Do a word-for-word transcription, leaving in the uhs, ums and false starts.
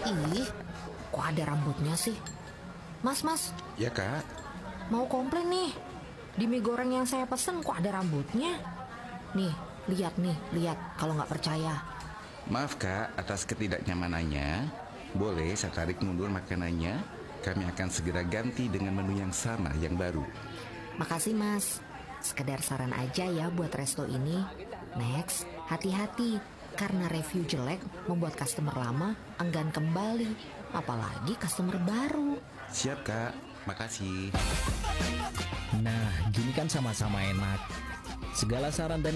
Ih, kok ada rambutnya sih? Mas, mas, Ya kak, mau komplain nih. Di mie goreng yang saya pesen kok ada rambutnya? Nih, lihat nih, lihat kalau nggak percaya. maaf kak atas ketidaknyamanannya. Boleh saya tarik mundur makanannya? Kami akan segera ganti dengan menu yang sama, yang baru. Makasih mas. Sekedar saran aja ya buat resto ini. Next, hati-hati. Karena review jelek membuat customer lama enggan kembali. Apalagi customer baru. Siap kak, makasih. Nah, gini kan sama-sama enak. Segala saran dan